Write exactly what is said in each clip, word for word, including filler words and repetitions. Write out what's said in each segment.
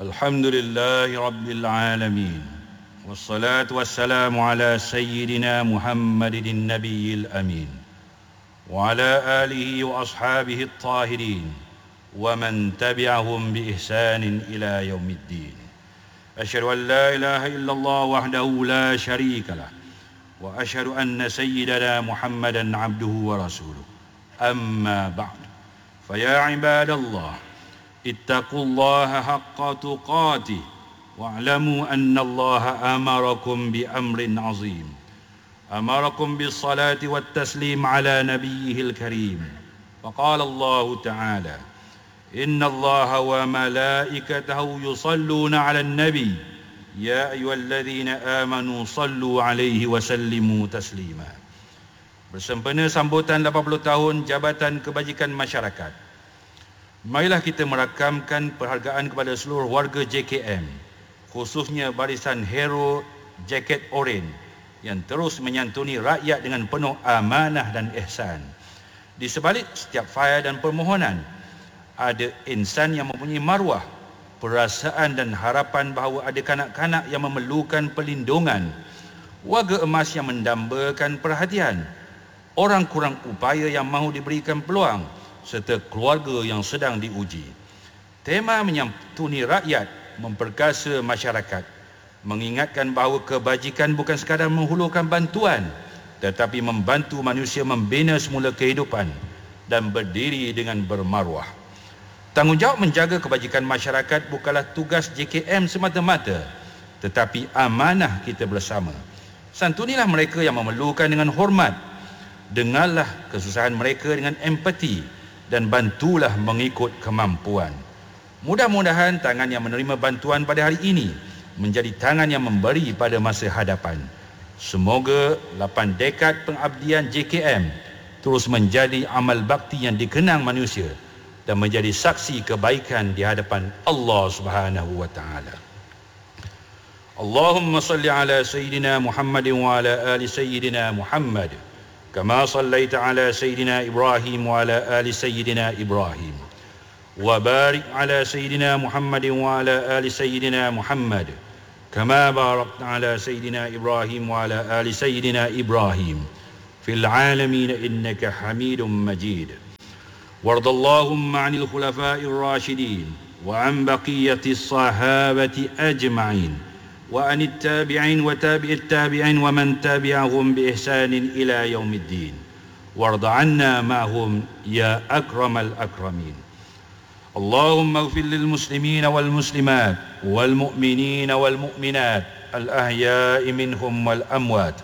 Alhamdulillahi Rabbil Alamin. Wassalatu wassalamu ala Sayyidina Muhammadin Nabiyil Amin. Wa ala alihi wa ashabihi at-tahirin. Wa man tabi'ahum bi ihsanin ila yaumiddin. Asyhadu an la ilaha illallah wahdahu la syarika lah. Wa asyhadu anna Sayyidana Muhammadan abduhu wa rasuluh. Amma ba'd. Faya ibadallah. اتقوا الله حق تقاته واعلموا أن الله أمركم بأمر عظيم أمركم بالصلاة والتسليم على نبيه الكريم وقال الله تعالى إن الله وملائكته يصلون على النبي يا أيها الذين آمنوا صلوا عليه وسلموا تسليما. Bersempena sambutan lapan puluh tahun Jabatan Kebajikan Masyarakat, marilah kita merakamkan perhargaan kepada seluruh warga J K M, khususnya barisan hero jaket oren yang terus menyantuni rakyat dengan penuh amanah dan ihsan. Di sebalik setiap fail dan permohonan, ada insan yang mempunyai maruah, perasaan dan harapan bahawa ada kanak-kanak yang memerlukan perlindungan, warga emas yang mendambakan perhatian, orang kurang upaya yang mahu diberikan peluang, serta keluarga yang sedang diuji. Tema menyantuni rakyat, memperkasa masyarakat, mengingatkan bahawa kebajikan bukan sekadar menghulurkan bantuan, tetapi membantu manusia membina semula kehidupan dan berdiri dengan bermaruah. Tanggungjawab menjaga kebajikan masyarakat bukanlah tugas J K M semata-mata, tetapi amanah kita bersama. Santunilah mereka yang memerlukan dengan hormat, dengarlah kesusahan mereka dengan empati, dan bantulah mengikut kemampuan. Mudah-mudahan tangan yang menerima bantuan pada hari ini menjadi tangan yang memberi pada masa hadapan. Semoga lapan dekad pengabdian J K M terus menjadi amal bakti yang dikenang manusia dan menjadi saksi kebaikan di hadapan Allah Subhanahu wa taala. Allahumma salli ala Sayyidina Muhammadin wa ala ali Sayyidina Muhammad كما صليت على سيدنا إبراهيم وعلى آل سيدنا إبراهيم وبارك على سيدنا محمد وعلى آل سيدنا محمد كما باركت على سيدنا إبراهيم وعلى آل سيدنا إبراهيم في العالمين إنك حميد مجيد. وارض اللهم عن الخلفاء الراشدين وعن بقية الصحابة أجمعين وعن التابعين وتابع التابعين ومن تبعهم بإحسان إلى يوم الدين وارض عنا معهم يا أكرم الأكرمين. اللهم اغفر للمسلمين والمسلمات والمؤمنين والمؤمنات الأحياء منهم والأموات.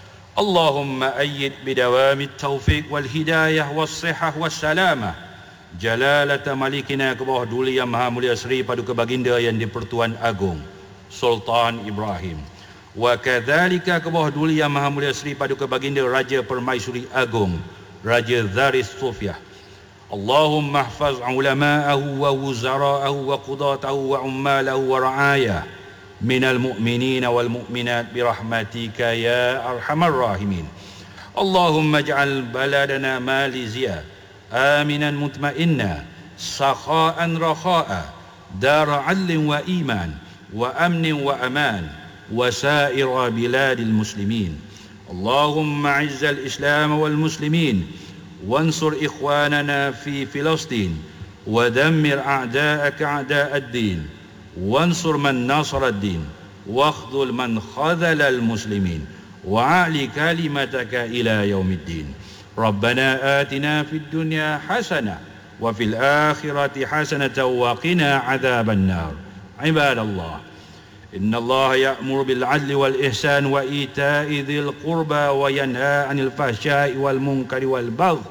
اللهم أيد بدوام التوفيق والهداية والصحة والسلامة جلالة ملكنا Kebawah Duli Yang Maha Mulia Seri Paduka Baginda Yang di-Pertuan Agong Sultan Ibrahim, wa kadzalika ke bawah duli Yang Maha Mulia Seri Paduka Baginda Raja Permaisuri Agong Raja Zaris Sufyah. Allahumma ihfaz ulama'ahu wa wuzara'ahu wa qudatahu wa ummalahu wa ra'ayah minal mu'minina wal mu'minat birahmatika ya arhamar rahimin. Allahumma ij'al baladana Malaysia aminan mutma'inna sakha'an rakha'a dara 'adlin wa iman وأمن وأمان وسائر بلاد المسلمين. اللهم أعز الإسلام والمسلمين وانصر إخواننا في فلسطين ودمر أعداءك أعداء الدين وانصر من نصر الدين واخذل من خذل المسلمين وأعل كلمتك إلى يوم الدين. ربنا آتنا في الدنيا حسنة وفي الآخرة حسنة وقنا عذاب النار. عباد الله إن الله يأمر بالعدل والإحسان وإيتاء ذي القربى وينهى عن الفحشاء والمنكر والبغي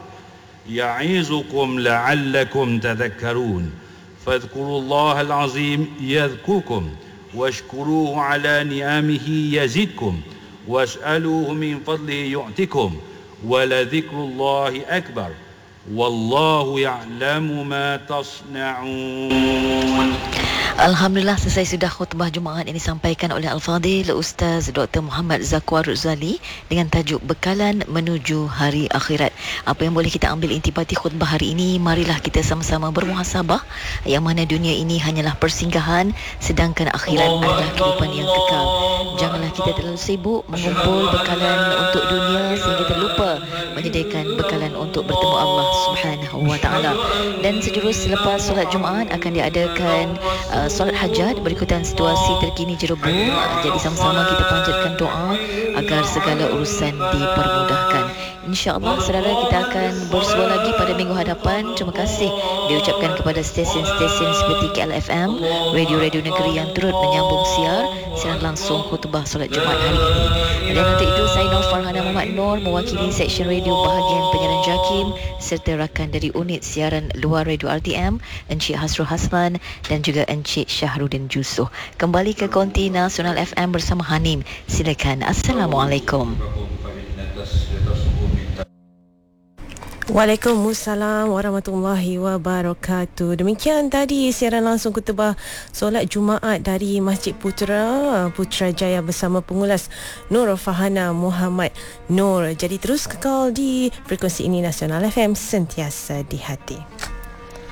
يعظكم لعلكم تذكرون فاذكروا الله العظيم يذكركم واشكروه على نعمه يزدكم واسألوه من فضله يعطكم ولذكر الله أكبر والله يعلم ما تصنعون. Alhamdulillah, selesai sudah khutbah Jumaat yang disampaikan oleh Al-Fadhil Ustaz Doktor Muhammad Zakwar Ruzali dengan tajuk Bekalan Menuju Hari Akhirat. Apa yang boleh kita ambil intipati khutbah hari ini? Marilah kita sama-sama bermuhasabah, yang mana dunia ini hanyalah persinggahan sedangkan akhirat adalah kehidupan yang kekal. Janganlah kita terlalu sibuk mengumpul bekalan untuk dunia sehingga terlupa menyediakan bekalan untuk bertemu Allah Subhanahu wa taala. Dan sejurus selepas solat Jumaat akan diadakan uh, solat hajat berikutan situasi terkini Jerebu. Jadi sama-sama kita panjatkan doa agar segala urusan dipermudahkan. InsyaAllah saudara, kita akan bersua lagi pada minggu hadapan. Terima kasih diucapkan kepada stesen-stesen seperti K L F M, radio-radio negeri yang turut menyambung siar siaran langsung khutbah solat Jumaat hari ini. Dan untuk itu saya Nur Farhana Muhammad Nur mewakili Seksyen Radio bahagian penyiaran JAKIM serta rakan dari unit siaran luar Radio R T M, Encik Hasrul Hasman dan juga Encik Syahrudin Jusoh. Kembali ke Konti Nasional F M bersama Hanim. Silakan. Assalamualaikum. Waalaikumsalam warahmatullahi wabarakatuh. Demikian tadi siaran langsung khutbah solat Jumaat dari Masjid Putra Putrajaya bersama pengulas Nur Farhana Muhammad Nur. Jadi terus kekal di frekuensi ini Nasional F M, sentiasa di hati.